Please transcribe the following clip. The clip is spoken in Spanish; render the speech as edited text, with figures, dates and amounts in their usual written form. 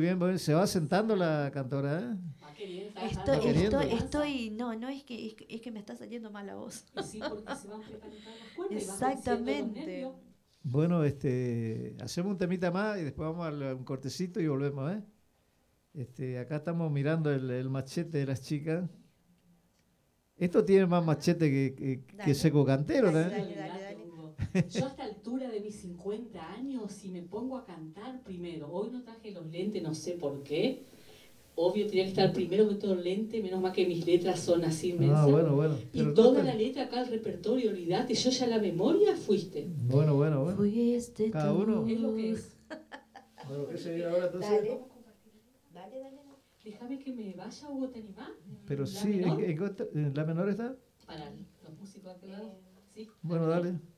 bien, muy bien. Se va sentando la cantora, ¿eh? Ah, qué bien, Va queriendo. No, es que me está saliendo mal la voz. Y sí, porque se van preparando las cuerdas y vas venciendo los Exactamente. nervios. Bueno, hacemos un temita más y después vamos a un cortecito y volvemos, ¿eh? Acá estamos mirando el machete de las chicas. Esto tiene más machete que seco cantero, ¿no? Dale. Hugo. Yo a esta altura de mis 50 años, si me pongo a cantar primero, hoy no traje los lentes, no sé por qué. Obvio tenía que estar primero que todo el lente, menos mal que mis letras son así inmensas. Bueno. Y toda la letra acá, el repertorio, olvidate, yo ya la memoria fuiste. Bueno. Fuiste Cada uno. Es lo que es. Bueno, ¿qué sería ahora entonces? Dale. Déjame que me vaya, Hugo, ¿te animás? Pero ¿La sí, menor? ¿en la menor está? Para los músicos de aquel lado. Sí. Bueno, dale.